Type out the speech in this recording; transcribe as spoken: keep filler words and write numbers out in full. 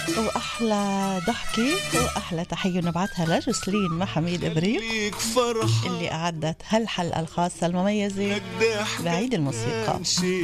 وأحلى ضحكة وأحلى تحية نبعتها لجسلين محميد إبريق اللي أعدت هالحلقة الخاصة المميزة بعيد الموسيقى.